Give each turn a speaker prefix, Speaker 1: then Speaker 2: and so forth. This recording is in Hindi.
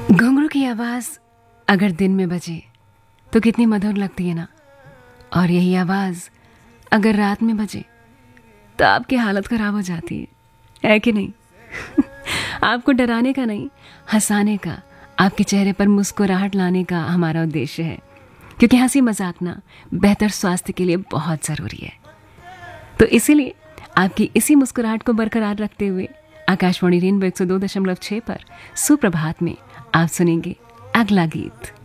Speaker 1: घुंघरू की आवाज़ अगर दिन में बजे तो कितनी मधुर लगती है ना। और यही आवाज़ अगर रात में बजे तो आपकी हालत ख़राब हो जाती है कि नहीं? आपको डराने का नहीं, हंसाने का, आपके चेहरे पर मुस्कुराहट लाने का हमारा उद्देश्य है, क्योंकि हंसी मजाक ना बेहतर स्वास्थ्य के लिए बहुत ज़रूरी है। तो इसीलिए आपकी इसी मुस्कुराहट को बरकरार रखते हुए आकाशवाणी रेनबो 102.6 पर सुप्रभात में आप सुनेंगे अगला गीत।